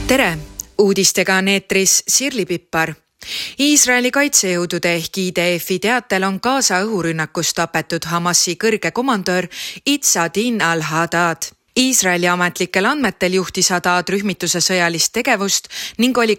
Tere! Uudistega on eetris Sirli Pippar. Iisraeli kaitsejõudude ehk IDF-i teatel on Gaza õhurünnakus tapetud Hamasi kõrge komandör Izzadin al-Haddad. Iisraeli ametlikel andmetel juhtis Haddad rühmituse sõjalist tegevust ning oli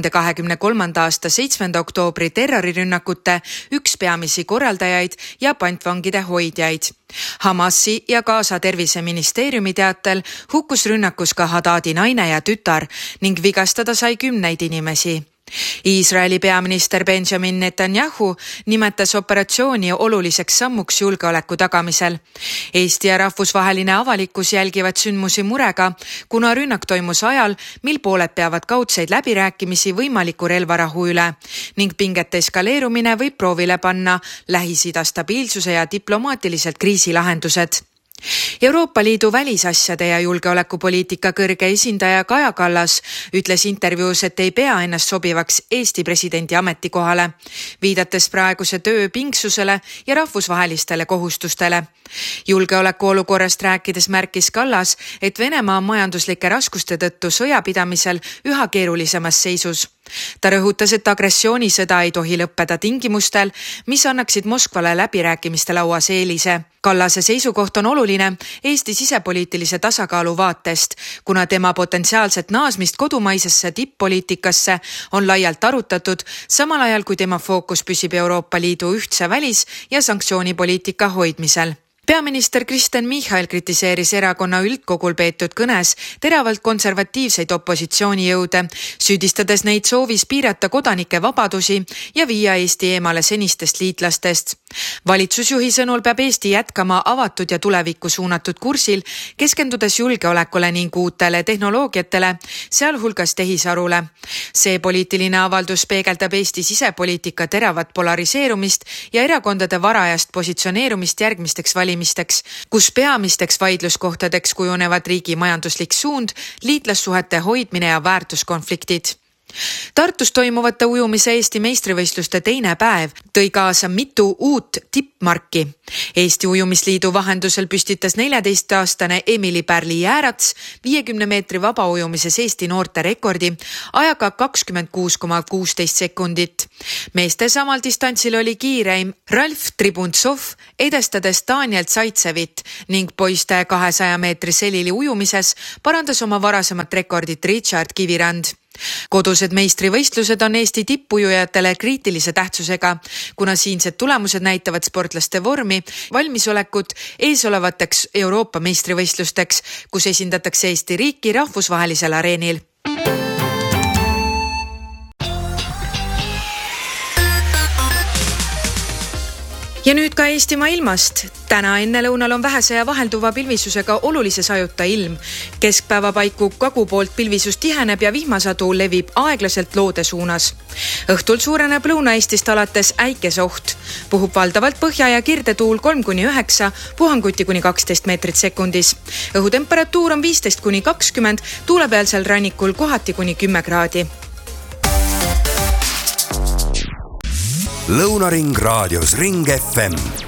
2023. aasta 7. oktoobri terrorirünnakute üks peamisi korraldajaid ja pantvangide hoidjaid. Hamasi ja Gaza terviseministeeriumi teatel hukkus rünnakus ka Haddadi naine ja tütar ning vigastada sai 10 inimesi. Iisraeli peaminister Benjamin Netanyahu nimetas operatsiooni oluliseks sammuks julgeoleku tagamisel. Eesti ja rahvusvaheline avalikkus jälgivad sündmusi murega, kuna rünnak toimus ajal, mil pooled peavad kaudseid läbirääkimisi võimaliku relvarahu üle ning pingete eskaleerumine võib proovile panna Lähis-Ida stabiilsuse ja diplomaatilised kriisilahendused. Euroopa Liidu välisasjade ja julgeolekupoliitika kõrge esindaja Kaja Kallas ütles intervjuus, et ei pea ennast sobivaks Eesti presidendi ametikohale, viidates praeguse töö pingsusele ja rahvusvahelistele kohustustele. Julgeolekuolukorrast rääkides märkis Kallas, et Venemaa on majanduslike raskuste tõttu sõjapidamisel üha keerulisemas seisus. Ta rõhutas, et agressioonisõda ei tohi lõppeda tingimustel, mis annaksid Moskvale läbirääkimiste lauas eelise. Kallase seisukoht on oluline Eesti sisepoliitilise tasakaalu vaatest, kuna tema potentsiaalset naasmist kodumaisesse tipp-poliitikasse on laialt arutatud, samal ajal kui tema fookus püsib Euroopa Liidu ühtse välis- ja sanktsioonipoliitika hoidmisel. Peaminister Kristen Michal kritiseeris erakonna üldkogul peetud kõnes teravalt konservatiivseid opositsioonijõude, süüdistades neid soovis piirata kodanike vabadusi ja viia Eesti eemale senistest liitlastest. Valitsusjuhi sõnul peab Eesti jätkama avatud ja tulevikku suunatud kursil, keskendudes julgeolekule ning uutele tehnoloogiatele, sealhulgas tehisarule. See poliitiline avaldus peegeldab Eesti sisepoliitika teravat polariseerumist ja erakondade varajast positsioneerumist järgmisteks valimisteks, kus peamisteks vaidluskohtadeks kujunevad riigi majanduslik suund, liitlassuhete hoidmine ja väärtuskonfliktid. Tartus toimuvate ujumise Eesti meistrivõistluste teine päev tõi kaasa mitu uut tippmarki. Eesti Ujumisliidu vahendusel püstitas 14-aastane Emily Pärli-Jäärats 50 meetri vabaujumises Eesti noorte rekordi ajaga 26,16 sekundit. Meeste samal distantsil oli kiireim Ralf Tribuntsov, edestades Daniel Zaitsevit ning poiste 200 meetri selili ujumises parandas oma varasemat rekordit Richard Kivirand. Kodused meistrivõistlused on Eesti tippujujatele kriitilise tähtsusega, kuna siinsed tulemused näitavad sportlaste vormi, valmisolekut eesolevateks Euroopa meistrivõistlusteks, kus esindatakse Eesti riiki rahvusvahelisel areenil. Ja nüüd ka Eestimaa ilmast. Täna enne lõunal on vähese ja vahelduva pilvisusega olulise sajuta ilm. Keskpäeva paiku kagu poolt pilvisus tiheneb ja vihmasadu levib aeglaselt loode suunas. Õhtul suureneb Lõuna-Eestist alates äikesoht. Puhub valdavalt põhja- ja kirdetuul 3-9, puhanguti kuni 12 meetrit sekundis. Õhutemperatuur on 15-20, tuulepealsel rannikul kohati kuni 10 kraadi. Lõunaring raadios Ring FM